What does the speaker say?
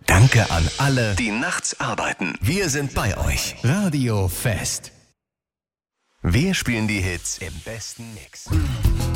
Danke an alle, die nachts arbeiten. wir sind bei euch. Radio Fest. Wir spielen die Hits im besten Mix.